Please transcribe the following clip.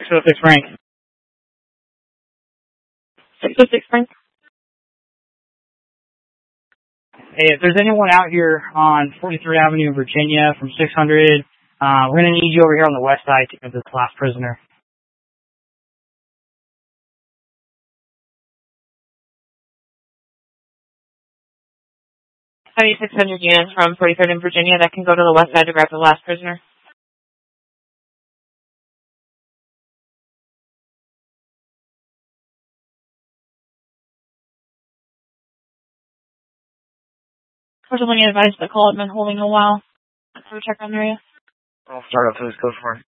606 Frank. 606 Frank. Hey, if there's anyone out here on 43rd Avenue, Virginia, from 600, we're going to need you over here on the west side to get this last prisoner. 7,600 units from 43rd in Virginia that can go to the west side to grab the last prisoner. Unfortunately, advised the call had been holding a while. Let's check on the area. I'll start up to this code for